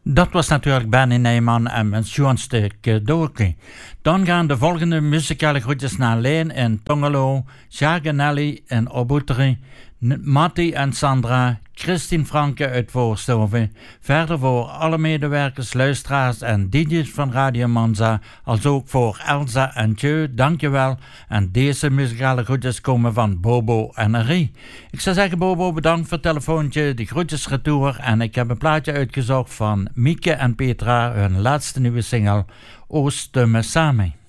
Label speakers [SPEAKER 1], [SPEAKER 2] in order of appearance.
[SPEAKER 1] Dat was natuurlijk Benny Nijman en mijn schoonste cadeautje. Dan gaan de volgende muzikale groetjes naar Leen in Tongelo, Jacques Nelly in Obouteri, Matti en Sandra, Christine Franke uit Voorstoven. Verder voor alle medewerkers, luisteraars en DJ's van Radio Monza, als ook voor Elsa en Tjeu, dankjewel. En deze muzikale groetjes komen van Bobo en Marie. Ik zou zeggen, Bobo, bedankt voor het telefoontje, de groetjes retour. En ik heb een plaatje uitgezocht van Mieke en Petra, hun laatste nieuwe single, O Stumme Samen.